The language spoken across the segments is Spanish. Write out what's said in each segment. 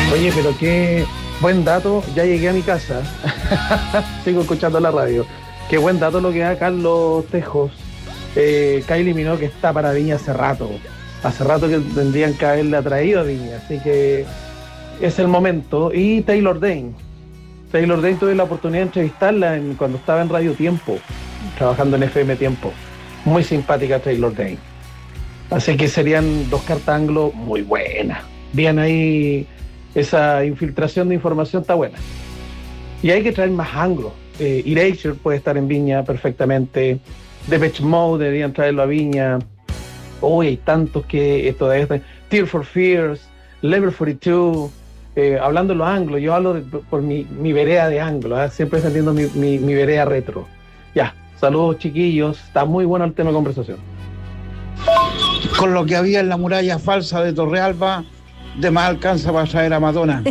Oye, pero qué buen dato, ya llegué a mi casa, sigo escuchando la radio. Qué buen dato lo que da Carlos Tejos. Kylie Minogue está para Viña hace rato que tendrían que haberle atraído a Viña, así que es el momento. Y Taylor Dayne tuve la oportunidad de entrevistarla cuando estaba en Radio Tiempo, trabajando en FM Tiempo. Muy simpática Taylor Dayne. Así que serían dos cartas anglo muy buenas. Bien ahí, esa infiltración de información está buena. Y hay que traer más anglos. Erasure puede estar en Viña perfectamente. Depeche Mode deberían traerlo a Viña. Uy, hay tantos que todavía están. Tears for Fears, Level 42. Hablando de los anglos, yo hablo por mi vereda de anglo, siempre defendiendo mi vereda retro. Ya, saludos chiquillos, está muy bueno el tema de conversación. Con lo que había en la muralla falsa de Torrealba, de más alcanza para traer a Madonna.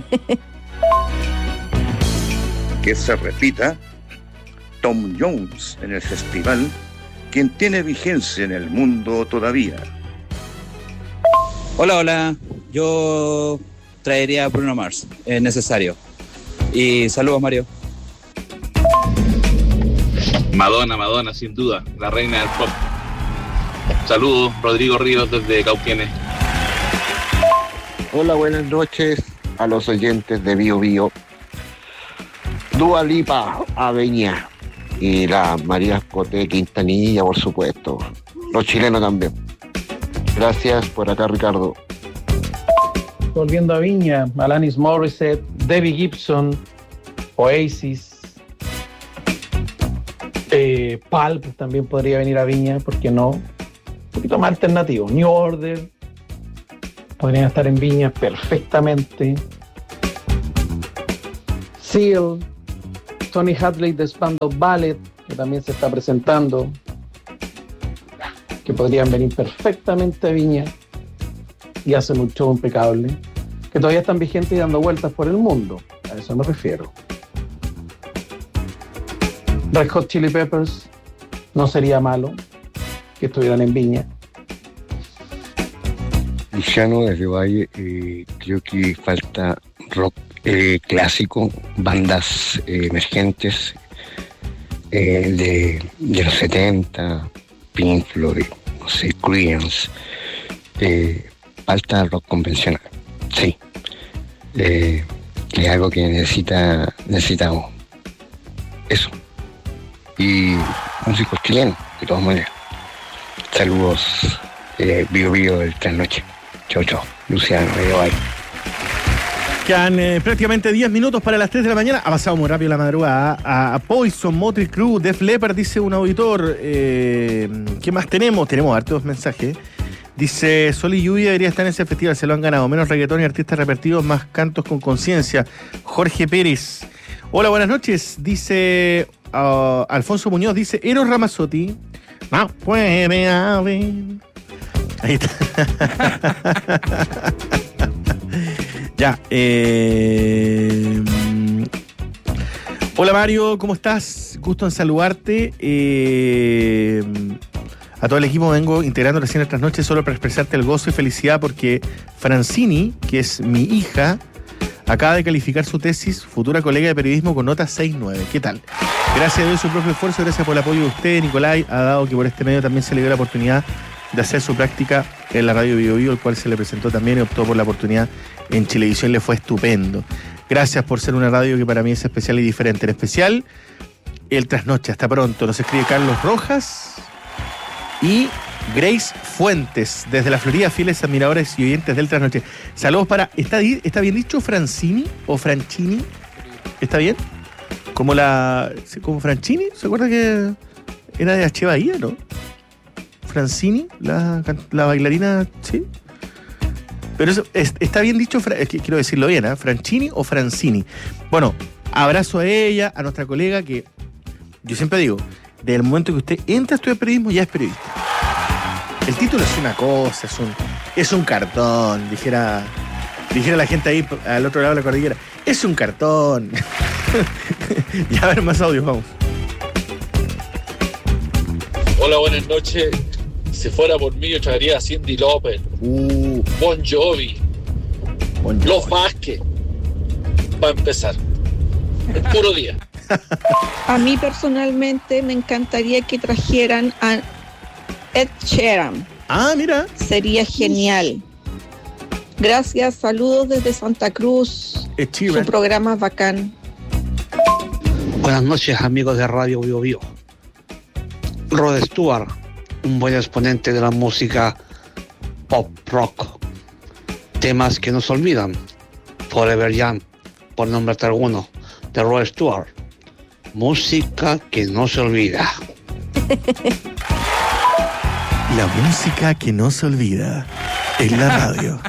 Que se repita, Tom Jones en el festival, quien tiene vigencia en el mundo todavía. Hola, yo traería a Bruno Mars, es necesario. Y saludos, Mario. Madonna, sin duda, la reina del pop. Saludos, Rodrigo Ríos desde Cauquenes. Hola, buenas noches a los oyentes de Bio Bio. Dua Lipa a Viña y la María Coté Quintanilla, por supuesto. Los chilenos también. Gracias por acá, Ricardo. Volviendo a Viña, Alanis Morissette, Debbie Gibson, Oasis, Pulp también podría venir a Viña, ¿por qué no? Un poquito más alternativo. New Order podrían estar en Viña perfectamente. Seal, Tony Hadley de Spandau Ballet, que también se está presentando, que podrían venir perfectamente a Viña y hacen un show impecable, que todavía están vigentes y dando vueltas por el mundo, a eso me refiero. Red Hot Chili Peppers no sería malo que estuvieran en Viña. Luciano desde Valle, creo que falta rock clásico, bandas emergentes de los 70, Pink Floyd, no sé, Creedence. Falta rock convencional, sí. Es algo que necesitamos. Eso. Y músicos chilenos, de todas maneras. Saludos, Bio Bio del Trasnoche. Chau, Luciano, bye. Quedan prácticamente 10 minutos para las 3 de la mañana. Ha pasado muy rápido la madrugada. A Poison, Motley Crue, Def Leppard, dice un auditor. ¿Qué más tenemos? Tenemos hartos mensajes. Dice, Sol y Lluvia debería estar en ese festival, se lo han ganado. Menos reggaetón y artistas repetidos, más cantos con conciencia. Jorge Pérez. Hola, buenas noches. Dice Alfonso Muñoz, dice Eros Ramazzotti. No puede haber. Ahí está. Ya. Hola Mario, ¿cómo estás? Gusto en saludarte. A todo el equipo vengo integrando recién estas noches solo para expresarte el gozo y felicidad porque Francini, que es mi hija, acaba de calificar su tesis, futura colega de periodismo con nota 6.9. ¿Qué tal? Gracias a Dios, su propio esfuerzo, gracias por el apoyo de usted, Nicolai, ha dado que por este medio también se le dio la oportunidad de hacer su práctica en la radio Bio Bio, el cual se le presentó también y optó por la oportunidad en Chilevisión, le fue estupendo. Gracias por ser una radio que para mí es especial y diferente. En especial, el Trasnoche. Hasta pronto. Nos escribe Carlos Rojas y Grace Fuentes, desde la Florida, fieles admiradores y oyentes del Trasnoche. Saludos para... ¿Está bien dicho Francini o Franchini? ¿Está bien? Como Franchini, ¿se acuerda que era de H. Bahía, no? Francini, la bailarina, ¿sí? Pero eso, está bien dicho, quiero decirlo bien, ¿eh? Franchini o Francini. Bueno, abrazo a ella, a nuestra colega, que yo siempre digo, desde el momento que usted entra a estudiar periodismo, ya es periodista. El título es una cosa, es un cartón, dijera la gente ahí al otro lado de la cordillera. Es un cartón. Ya, a ver, más audios, vamos. Hola, buenas noches. Si fuera por mí, yo traería a Cyndi Lauper, Bon Jovi, Los Vázquez, va a empezar. El puro día. A mí personalmente me encantaría que trajeran a Ed Sheeran. Ah, mira. Sería genial. Gracias, saludos desde Santa Cruz. Ed Sheeran. Su programa es bacán. Buenas noches, amigos de Radio Bio Bio. Rod Stewart, un buen exponente de la música pop rock. Temas que no se olvidan. Forever Young, por nombrarte alguno, de Rod Stewart. Música que no se olvida. La música que no se olvida en la radio.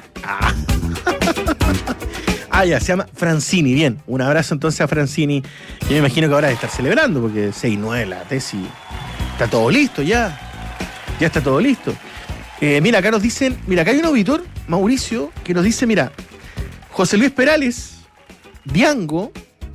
Ya, se llama Francini. Bien, un abrazo entonces a Francini. Yo me imagino que ahora debe estar celebrando porque 6-9 la tesis. Está todo listo ya. Ya está todo listo. Mira, acá nos dicen, acá hay un auditor, Mauricio, que nos dice, José Luis Perales, Diango,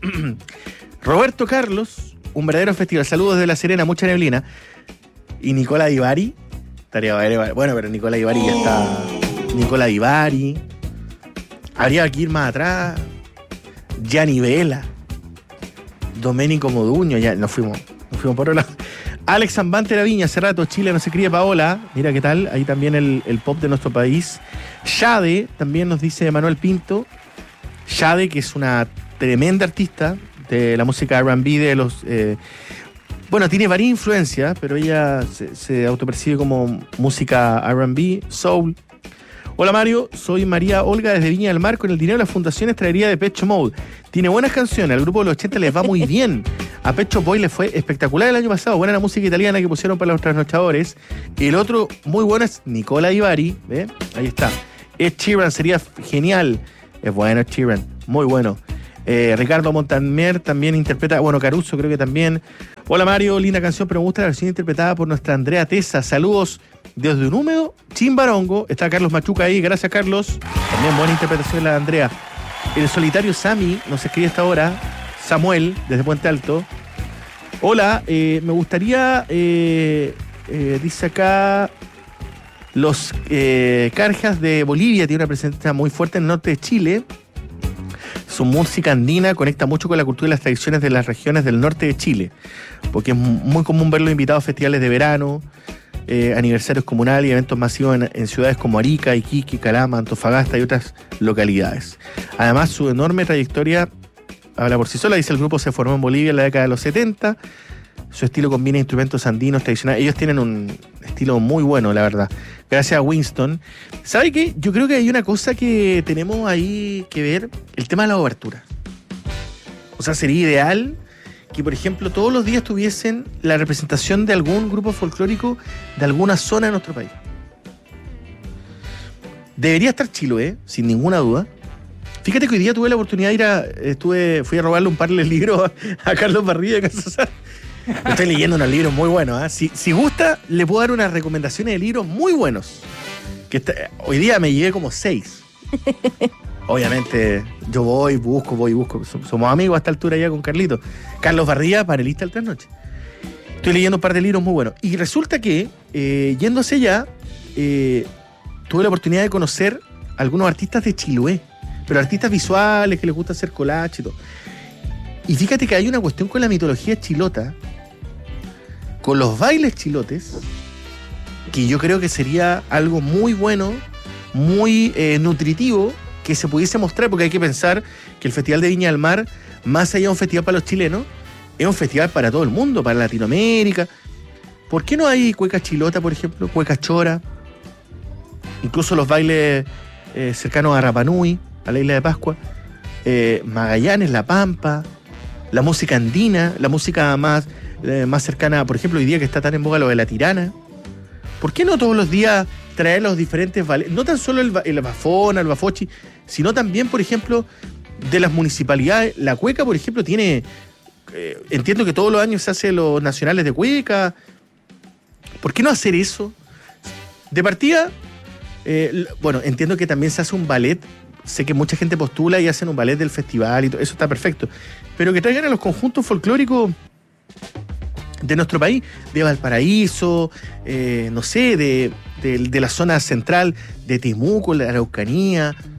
Roberto Carlos, un verdadero festival. Saludos de La Serena, mucha neblina. Y Nicola Divari. Bueno, pero Nicola Divari ya está. Nicola Divari. Habría que ir más atrás. Gianni Vela. Domenico Moduño. Ya nos fuimos por otro lado. Alex Zambante de la Viña, hace rato, Chile no se cría Paola. Mira qué tal, ahí también el pop de nuestro país. Shade, también nos dice Manuel Pinto. Shade, que es una tremenda artista de la música R&B de los... bueno, tiene varias influencias, pero ella se autopercibe como música R&B, soul. Hola Mario, soy María Olga desde Viña del Mar. Con el dinero de las fundaciones traería Depeche Mode. Tiene buenas canciones, al grupo de los 80 les va muy bien. A Pet Shop Boys les fue espectacular el año pasado. Buena la música italiana que pusieron para los trasnochadores. El otro muy bueno es Nicola Divari. ¿Ve? Ahí está. Ed Sheeran sería genial. Es bueno Ed Sheeran, muy bueno. Ricardo Montaner también interpreta. Bueno, Caruso creo que también. Hola Mario, linda canción, pero me gusta la versión interpretada por nuestra Andrea Tesa. Saludos desde un húmedo Chimbarongo. Está Carlos Machuca ahí, gracias Carlos. También buena interpretación de la Andrea. El solitario Sami nos escribe esta hora. Samuel, desde Puente Alto. Hola, me gustaría, dice acá, los Carjas de Bolivia tiene una presencia muy fuerte en el norte de Chile. Su música andina conecta mucho con la cultura y las tradiciones de las regiones del norte de Chile, porque es muy común verlos invitados a festivales de verano, aniversarios comunales y eventos masivos en ciudades como Arica, Iquique, Calama, Antofagasta y otras localidades. Además, su enorme trayectoria habla por sí sola. Dice, el grupo se formó en Bolivia en la década de los 70. Su estilo combina instrumentos andinos tradicionales. Ellos tienen un estilo muy bueno, la verdad. Gracias a Winston. ¿Sabe qué? Yo creo que hay una cosa que tenemos ahí que ver, el tema de la obertura. O sea, sería ideal que, por ejemplo, todos los días tuviesen la representación de algún grupo folclórico de alguna zona de nuestro país. Debería estar Chiloé, sin ninguna duda. Fíjate que hoy día tuve la oportunidad de ir fui a robarle un par de libros a Carlos Barría de Casasar. Estoy leyendo unos libros muy buenos. Si gusta, le puedo dar unas recomendaciones de libros muy buenos. Hoy día me llevé como 6. Obviamente, yo voy, busco. Somos amigos a esta altura ya con Carlito. Carlos Barría, panelista del Trasnoche. Estoy leyendo un par de libros muy buenos. Y resulta que, yendo hacia allá, tuve la oportunidad de conocer a algunos artistas de Chiloé. Pero artistas visuales que les gusta hacer collage y todo. Y fíjate que hay una cuestión con la mitología chilota, con los bailes chilotes, que yo creo que sería algo muy bueno, muy nutritivo, que se pudiese mostrar, porque hay que pensar que el Festival de Viña del Mar, más allá de un festival para los chilenos, es un festival para todo el mundo, para Latinoamérica. ¿Por qué no hay cueca chilota, por ejemplo? Cueca chora. Incluso los bailes cercanos a Rapa Nui, a la isla de Pascua. Magallanes, La Pampa. La música andina, la música más cercana, por ejemplo, hoy día que está tan en boga lo de la tirana. ¿Por qué no todos los días traer los diferentes bailes? No tan solo el bafona, el bafochi, sino también, por ejemplo, de las municipalidades. La cueca, por ejemplo, tiene... entiendo que todos los años se hace los nacionales de cueca. ¿Por qué no hacer eso? De partida, bueno, entiendo que también se hace un ballet. Sé que mucha gente postula y hacen un ballet del festival y todo. Eso está perfecto. Pero que traigan a los conjuntos folclóricos de nuestro país, de Valparaíso, no sé, de la zona central, de Temuco, la Araucanía,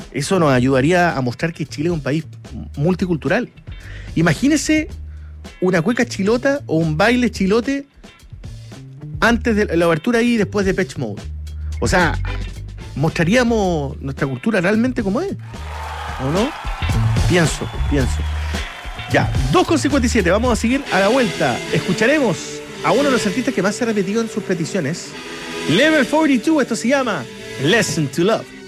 Eso nos ayudaría a mostrar que Chile es un país multicultural. Imagínese una cueca chilota o un baile chilote antes de la abertura y después de Depeche Mode. O sea, mostraríamos nuestra cultura realmente como es, ¿o no? Pienso. Ya, 2:57, vamos a seguir a la vuelta. Escucharemos a uno de los artistas que más se ha repetido en sus peticiones. Level 42, esto se llama Lesson to Love.